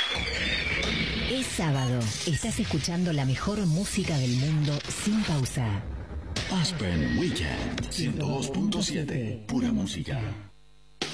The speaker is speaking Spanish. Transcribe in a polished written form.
Es sábado. Estás escuchando la mejor música del mundo sin pausa. Aspen Weekend 102.7. Pura música.